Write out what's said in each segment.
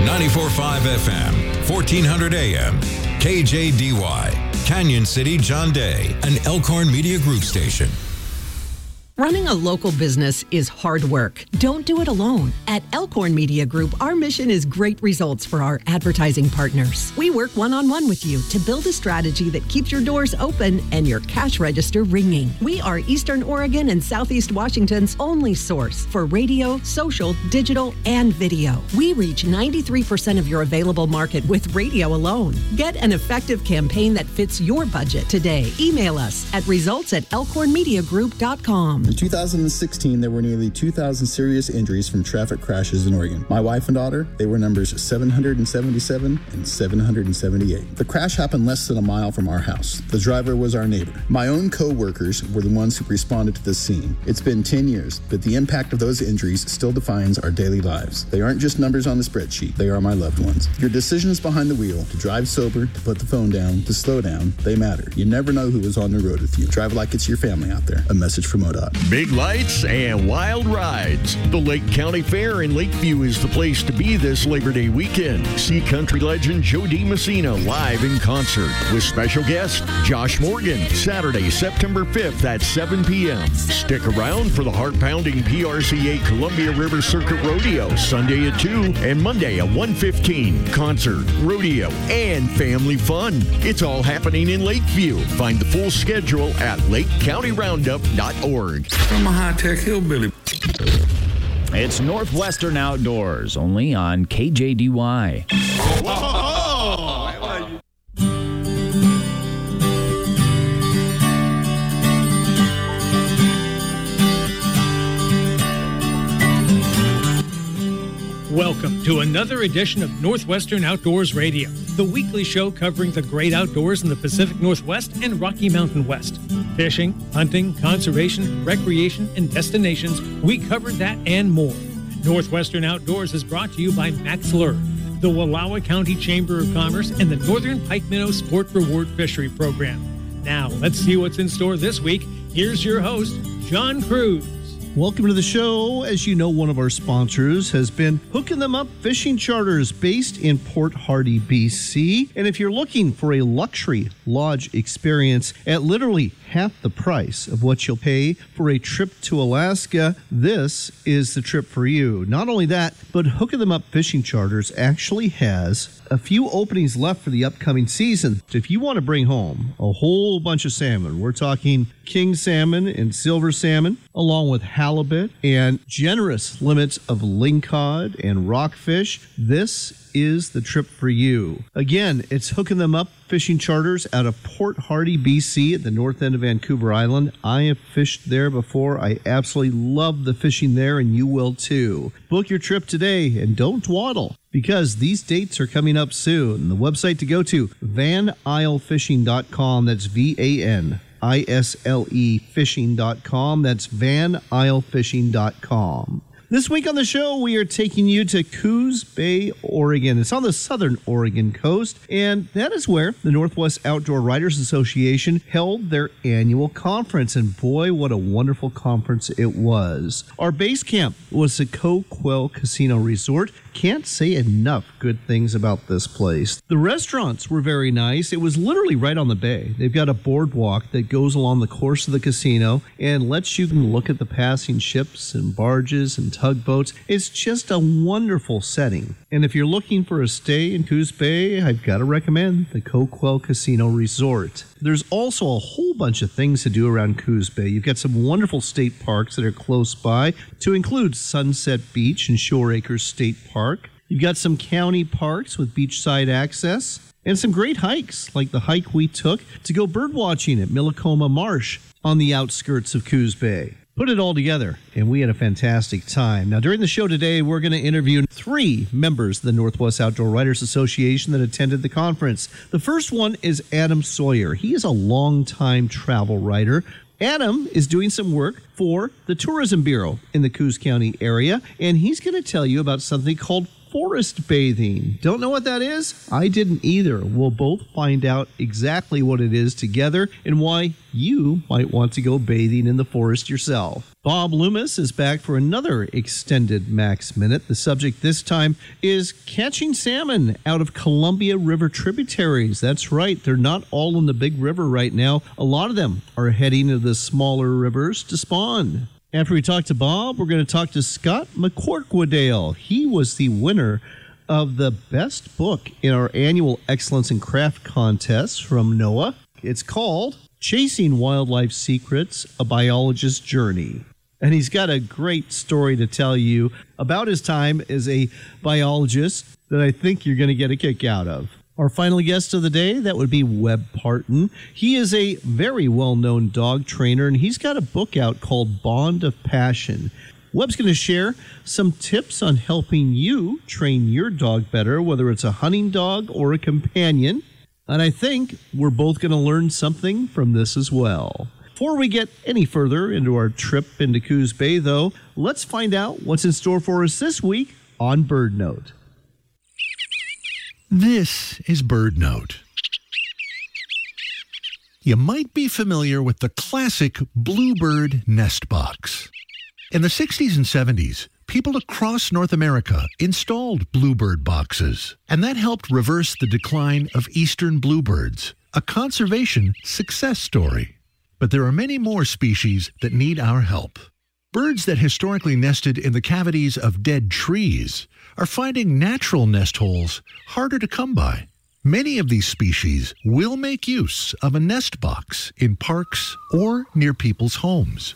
94.5 FM, 1400 AM, KJDY, Canyon City, John Day, an Elkhorn Media Group station. Running a local business is hard work. Don't do it alone. At Elkhorn Media Group, our mission is great results for our advertising partners. We work one-on-one with you to build a strategy that keeps your doors open and your cash register ringing. We are Eastern Oregon and Southeast Washington's only source for radio, social, digital, and video. We reach 93% of your available market with radio alone. Get an effective campaign that fits your budget today. Email us at results@elkhornmediagroup.com. In 2016, there were nearly 2,000 serious injuries from traffic crashes in Oregon. My wife and daughter, they were numbers 777 and 778. The crash happened less than a mile from our house. The driver was our neighbor. My own co-workers were the ones who responded to the scene. It's been 10 years, but the impact of those injuries still defines our daily lives. They aren't just numbers on the spreadsheet. They are my loved ones. Your decisions behind the wheel, to drive sober, to put the phone down, to slow down, they matter. You never know who is on the road with you. Drive like it's your family out there. A message from ODOT. Big lights and wild rides. The Lake County Fair in Lakeview is the place to be this Labor Day weekend. See country legend Joe DiMessina live in concert with special guest Josh Morgan, Saturday, September 5th at 7 p.m. Stick around for the heart-pounding PRCA Columbia River Circuit Rodeo Sunday at 2 and Monday at 1:15. Concert, rodeo, and family fun. It's all happening in Lakeview. Find the full schedule at lakecountyroundup.org. I'm a high-tech hillbilly. It's Northwestern Outdoors, only on KJDY. Welcome to another edition of Northwestern Outdoors Radio, the weekly show covering the great outdoors in the Pacific Northwest and Rocky Mountain West. Fishing, hunting, conservation, recreation, and destinations, we cover that and more. Northwestern Outdoors is brought to you by Max Lure, the Wallowa County Chamber of Commerce, and the Northern Pike Minnow Sport Reward Fishery Program. Now, let's see what's in store this week. Here's your host, John Cruz. Welcome to the show. As you know, one of our sponsors has been Hooking Them Up Fishing Charters based in Port Hardy, BC. And if you're looking for a luxury lodge experience at literally half the price of what you'll pay for a trip to Alaska, this is the trip for you. Not only that, but Hooking Them Up Fishing Charters actually has a few openings left for the upcoming season. If you want to bring home a whole bunch of salmon, we're talking king salmon and silver salmon, along with halibut and generous limits of lingcod and rockfish, this is the trip for you. Again, it's Hooking Them Up Fishing Charters out of Port Hardy, BC at the north end of Vancouver Island. I have fished there before. I absolutely love the fishing there, and you will too. Book your trip today and don't dawdle, because these dates are coming up soon. The website to go to, vanislefishing.com. That's VANISLE fishing.com. That's vanislefishing.com. This week on the show, we are taking you to Coos Bay, Oregon. It's on the southern Oregon coast, and that is where the Northwest Outdoor Writers Association held their annual conference. And boy, what a wonderful conference it was. Our base camp was the Coquille Casino Resort. Can't say enough good things about this place. The restaurants were very nice. It was literally right on the bay. They've got a boardwalk that goes along the course of the casino and lets you look at the passing ships and barges and tugboats. It's just a wonderful setting. And if you're looking for a stay in Coos Bay, I've got to recommend the Coquille Casino Resort. There's also a whole bunch of things to do around Coos Bay. You've got some wonderful state parks that are close by, to include Sunset Beach and Shore Acres State Park. You've got some county parks with beachside access, and some great hikes, like the hike we took to go bird watching at Millicoma Marsh on the outskirts of Coos Bay. Put it all together, and we had a fantastic time. Now, during the show today, we're going to interview 3 members of the Northwest Outdoor Writers Association that attended the conference. The first one is Adam Sawyer. He is a longtime travel writer. Adam is doing some work for the Tourism Bureau in the Coos County area, and he's going to tell you about something called forest bathing. Don't know what that is? I didn't either. We'll both find out exactly what it is together and why you might want to go bathing in the forest yourself. Bob Loomis is back for another extended Max Minute. The subject this time is catching salmon out of Columbia River tributaries. That's right, they're not all in the big river right now. A lot of them are heading to the smaller rivers to spawn. After we talk to Bob, we're going to talk to Scott McCorkwadale. He was the winner of the best book in our annual Excellence in Craft contest from NOAA. It's called Chasing Wildlife Secrets, A Biologist's Journey. And he's got a great story to tell you about his time as a biologist that I think you're going to get a kick out of. Our final guest of the day, that would be Webb Parton. He is a very well-known dog trainer, and he's got a book out called Bond of Passion. Webb's going to share some tips on helping you train your dog better, whether it's a hunting dog or a companion. And I think we're both going to learn something from this as well. Before we get any further into our trip into Coos Bay, though, let's find out what's in store for us this week on Bird Note. This is Bird Note. You might be familiar with the classic Bluebird nest box. In the 60s and 70s, people across North America installed Bluebird boxes, and that helped reverse the decline of eastern bluebirds, a conservation success story. But there are many more species that need our help. Birds that historically nested in the cavities of dead trees are finding natural nest holes harder to come by. Many of these species will make use of a nest box in parks or near people's homes.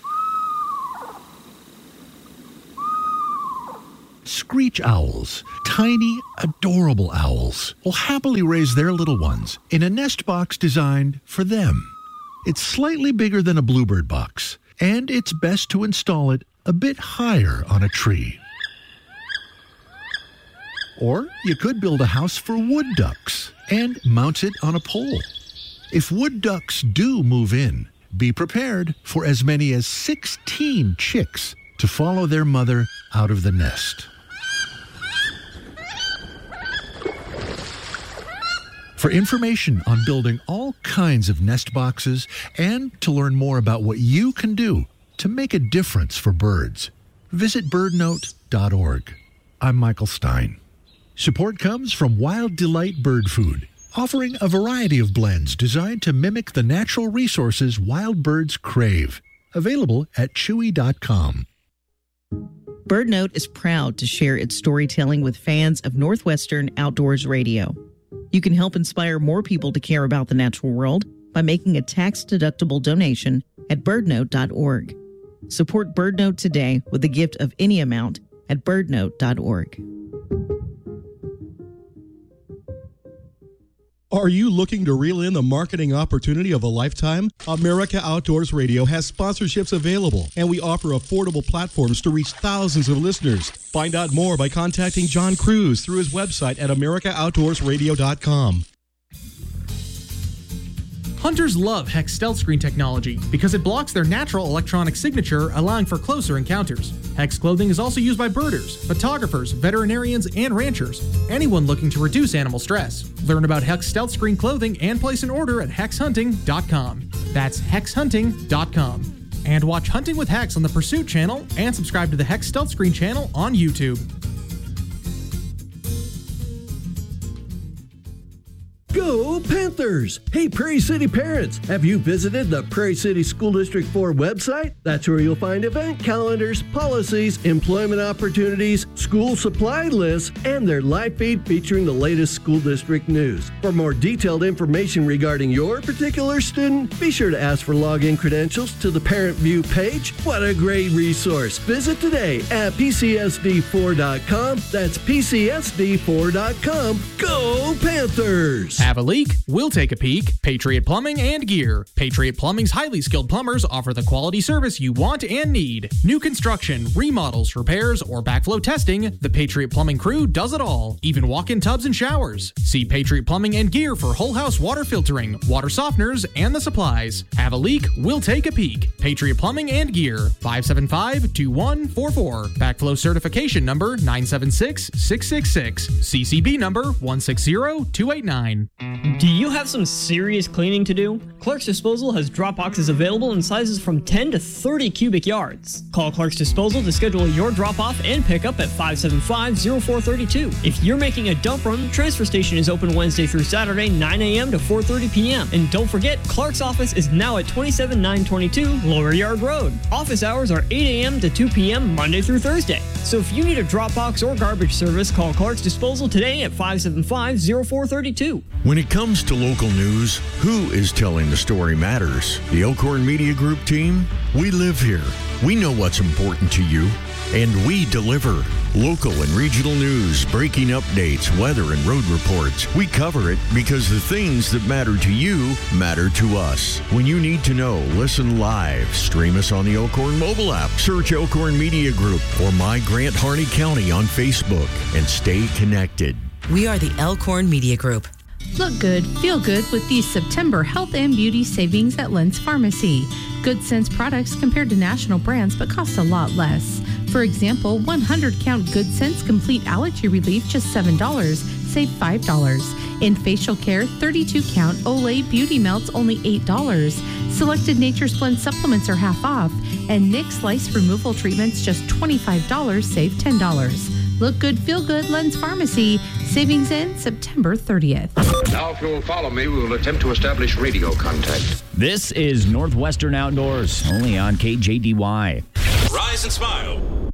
Screech owls, tiny, adorable owls, will happily raise their little ones in a nest box designed for them. It's slightly bigger than a bluebird box, and it's best to install it a bit higher on a tree. Or you could build a house for wood ducks and mount it on a pole. If wood ducks do move in, be prepared for as many as 16 chicks to follow their mother out of the nest. For information on building all kinds of nest boxes and to learn more about what you can do to make a difference for birds, visit birdnote.org. I'm Michael Stein. Support comes from Wild Delight Bird Food, offering a variety of blends designed to mimic the natural resources wild birds crave. Available at chewy.com. BirdNote is proud to share its storytelling with fans of Northwestern Outdoors Radio. You can help inspire more people to care about the natural world by making a tax-deductible donation at birdnote.org. Support BirdNote today with a gift of any amount at birdnote.org. Are you looking to reel in the marketing opportunity of a lifetime? America Outdoors Radio has sponsorships available, and we offer affordable platforms to reach thousands of listeners. Find out more by contacting John Cruz through his website at americaoutdoorsradio.com. Hunters love Hex Stealth Screen technology because it blocks their natural electronic signature, allowing for closer encounters. Hex clothing is also used by birders, photographers, veterinarians, and ranchers, anyone looking to reduce animal stress. Learn about Hex Stealth Screen clothing and place an order at hexhunting.com. That's hexhunting.com. And watch Hunting with Hex on the Pursuit channel and subscribe to the Hex Stealth Screen channel on YouTube. Go Panthers! Hey, Prairie City parents, have you visited the Prairie City School District 4 website? That's where you'll find event calendars, policies, employment opportunities, school supply lists, and their live feed featuring the latest school district news. For more detailed information regarding your particular student, be sure to ask for login credentials to the Parent View page. What a great resource! Visit today at pcsd4.com. That's pcsd4.com. Go Panthers! Have a leak? We'll take a peek. Patriot Plumbing and Gear. Patriot Plumbing's highly skilled plumbers offer the quality service you want and need. New construction, remodels, repairs, or backflow testing, the Patriot Plumbing crew does it all. Even walk-in tubs and showers. See Patriot Plumbing and Gear for whole house water filtering, water softeners, and the supplies. Have a leak? We'll take a peek. Patriot Plumbing and Gear. 575-2144. Backflow certification number 976666. CCB number 160289. Do you have some serious cleaning to do? Clark's Disposal has drop boxes available in sizes from 10 to 30 cubic yards. Call Clark's Disposal to schedule your drop-off and pickup at 575-0432. If you're making a dump run, the transfer station is open Wednesday through Saturday, 9 a.m. to 4:30 p.m. And don't forget, Clark's office is now at 27922 Lower Yard Road. Office hours are 8 a.m. to 2 p.m. Monday through Thursday. So if you need a drop box or garbage service, call Clark's Disposal today at 575-0432. When it comes to local news, who is telling the story matters? The Elkhorn Media Group team? We live here. We know what's important to you, and we deliver. Local and regional news, breaking updates, weather, and road reports. We cover it because the things that matter to you matter to us. When you need to know, listen live. Stream us on the Elkhorn mobile app. Search Elkhorn Media Group or My Grant Harney County on Facebook and stay connected. We are the Elkhorn Media Group. Look good, feel good with these September health and beauty savings at Lens Pharmacy. Good Sense products compared to national brands but cost a lot less. For example, 100 count Good Sense Complete Allergy Relief just $7, save $5. In facial care, 32 count Olay Beauty Melts only $8. Selected Nature's Blend supplements are half off, and NYX Lice Removal treatments just $25, save $10. Look good, feel good, Lens Pharmacy. Savings ends September 30th. Now, if you'll follow me, we will attempt to establish radio contact. This is Northwestern Outdoors, only on KJDY. Rise and smile.